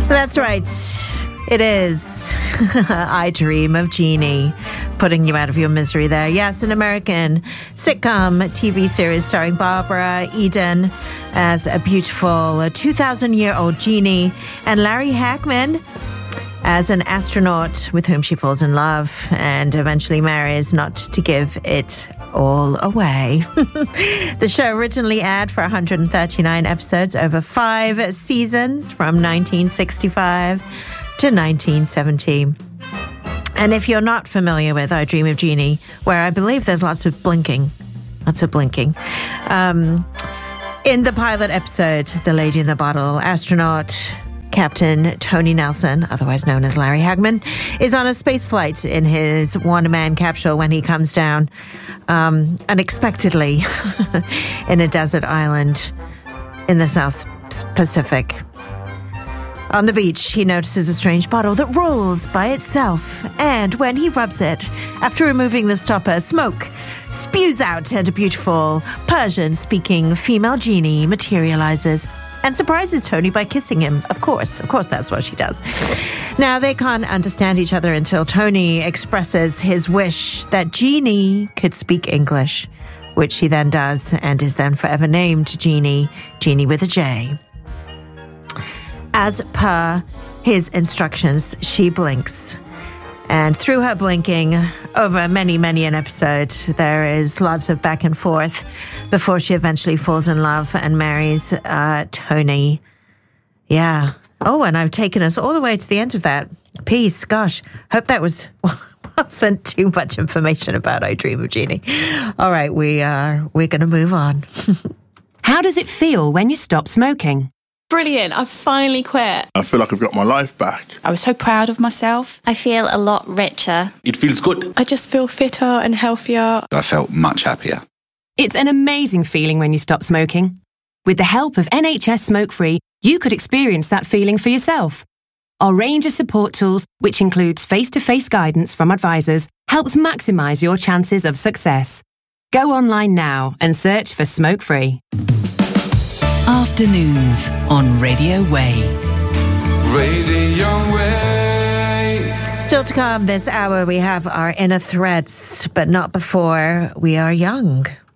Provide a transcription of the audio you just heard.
That's right. It is I Dream of Jeannie, putting you out of your misery there. Yes, an American sitcom TV series starring Barbara Eden as a beautiful 2,000-year-old Jeannie, and Larry Hagman as an astronaut with whom she falls in love and eventually marries, not to give it all away. The show originally aired for 139 episodes over 5 seasons from 1965 to 1970. And if you're not familiar with I Dream of Jeannie, where I believe there's lots of blinking. In the pilot episode, The Lady in the Bottle, astronaut Captain Tony Nelson, otherwise known as Larry Hagman, is on a space flight in his one-man capsule when he comes down unexpectedly in a desert island in the South Pacific. On the beach, he notices a strange bottle that rolls by itself, and when he rubs it, after removing the stopper, smoke spews out and a beautiful Persian-speaking female genie materializes and surprises Tony by kissing him. Of course, that's what she does. Now, they can't understand each other until Tony expresses his wish that Jeannie could speak English, which she then does and is then forever named Jeannie with a J. As per his instructions, she blinks. And through her blinking, over many an episode, there is lots of back and forth before she eventually falls in love and marries Tony. Yeah. Oh, and I've taken us all the way to the end of that piece. Gosh, hope that wasn't too much information about I Dream of Jeannie. All right, we're going to move on. How does it feel when you stop smoking? Brilliant, I've finally quit. I feel like I've got my life back. I was so proud of myself. I feel a lot richer. It feels good. I just feel fitter and healthier. I felt much happier. It's an amazing feeling when you stop smoking. With the help of NHS Smoke Free, you could experience that feeling for yourself. Our range of support tools, which includes face-to-face guidance from advisors, helps maximise your chances of success. Go online now and search for Smoke Free. Afternoons on Radio Way. Radio Way. Still to come this hour, we have our inner threats, but not before we are young.